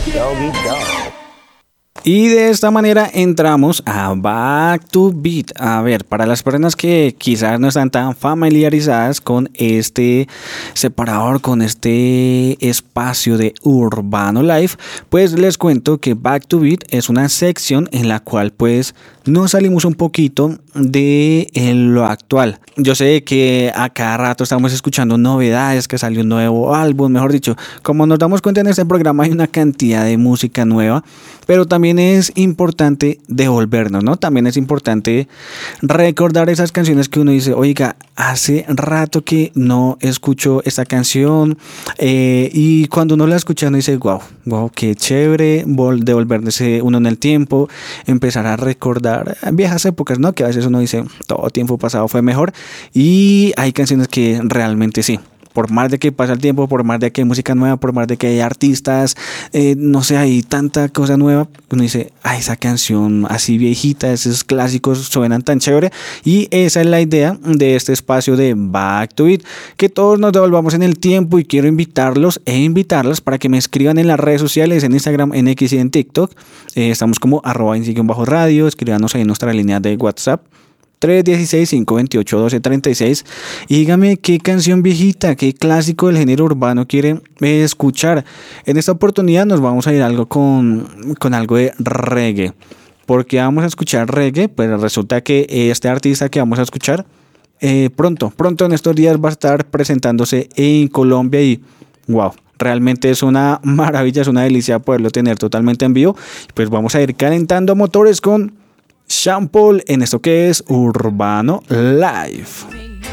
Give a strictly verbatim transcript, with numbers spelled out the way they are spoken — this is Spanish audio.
Doggy Dog. Y de esta manera entramos a Back to Beat. A ver, para las personas que quizás no están tan familiarizadas con este separador, con este espacio de Urbano Live, pues les cuento que Back to Beat es una sección en la cual pues nos salimos un poquito de lo actual. Yo sé que a cada rato estamos escuchando novedades, que salió un nuevo álbum, mejor dicho, como nos damos cuenta en este programa hay una cantidad de música nueva, pero también es importante devolvernos, ¿no? También es importante recordar esas canciones que uno dice, oiga, hace rato que no escucho esta canción, eh, y cuando uno la escucha uno dice, wow, wow, qué chévere, devolverse uno en el tiempo, empezar a recordar viejas épocas, ¿no? Que a veces uno dice, todo tiempo pasado fue mejor, y hay canciones que realmente sí. Por más de que pasa el tiempo, por más de que hay música nueva, por más de que hay artistas, eh, no sé, hay tanta cosa nueva, uno dice, ay, esa canción así viejita, esos clásicos suenan tan chévere, y esa es la idea de este espacio de Back to It, que todos nos devolvamos en el tiempo, y quiero invitarlos e invitarlas para que me escriban en las redes sociales, en Instagram, en X y en TikTok, eh, estamos como arroba bajo radio, escríbanos ahí en nuestra línea de WhatsApp, tres uno seis, cinco dos ocho, uno dos tres seis, y dígame qué canción viejita, qué clásico del género urbano quieren eh, escuchar. En esta oportunidad nos vamos a ir algo con, con algo de reggae. ¿Por qué vamos a escuchar reggae? Pues resulta que este artista que vamos a escuchar eh, pronto, pronto en estos días va a estar presentándose en Colombia, y wow, realmente es una maravilla, es una delicia poderlo tener totalmente en vivo. Pues vamos a ir calentando motores con Sean Paul en esto que es Urbano Live.